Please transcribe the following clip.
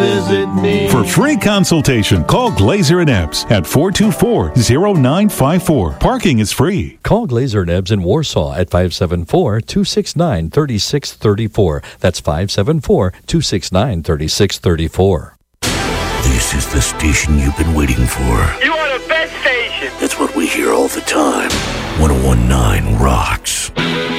visit me. For free consultation, call Glazer and Ebbs at 424-0954. Parking is free. Call Glazer and Ebbs in Warsaw at 574-269-3634. That's 574-269-3634. This is the station you've been waiting for. You are the best station. That's what we hear all the time. 101.9 rocks.